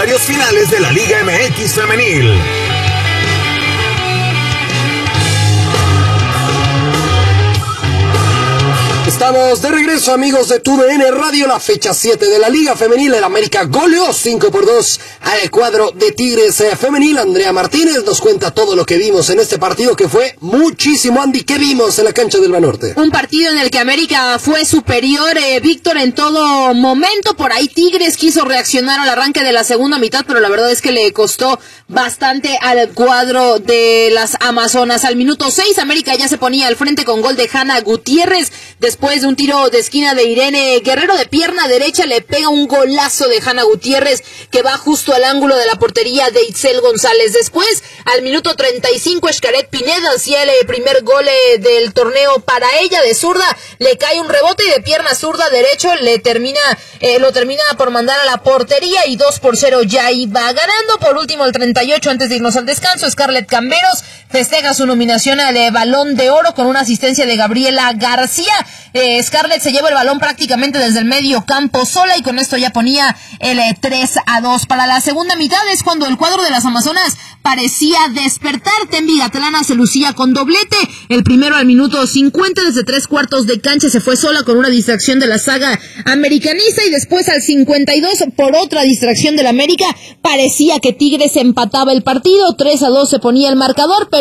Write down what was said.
horarios finales de la Liga MX Femenil. Estamos de regreso, amigos de TUDN Radio, la fecha 7 de la Liga Femenil. El América goleó 5-2 al cuadro de Tigres Femenil. Andrea Martínez nos cuenta todo lo que vimos en este partido, que fue muchísimo. Andy, ¿qué vimos en la cancha del Banorte? Un partido en el que América fue superior, Víctor, en todo momento. Por ahí Tigres quiso reaccionar al arranque de la segunda mitad, pero la verdad es que le costó bastante al cuadro de las Amazonas. Al minuto 6, América ya se ponía al frente con gol de Hanna Gutiérrez. Después de un tiro de esquina de Irene Guerrero, de pierna derecha le pega un golazo de Hanna Gutiérrez que va justo al ángulo de la portería de Itzel González. Después, al minuto 35, Xcaret Pineda hacía el primer gol del torneo para ella, de zurda, le cae un rebote y de pierna zurda derecho lo termina por mandar a la portería y 2-0 ya iba ganando. Por último, el 38, antes de irnos al descanso, Scarlett Camberos festeja su nominación al Balón de Oro con una asistencia de Gabriela García. Scarlett se lleva el balón prácticamente desde el medio campo sola y con esto ya ponía el 3-2. Para la segunda mitad es cuando el cuadro de las Amazonas parecía despertar. Tembi Gatlana se lucía con doblete. El primero al minuto 50, desde 3/4 de cancha se fue sola con una distracción de la saga americanista, y después al 52, por otra distracción del América, parecía que Tigres empataba el partido. 3-2 se ponía el marcador, pero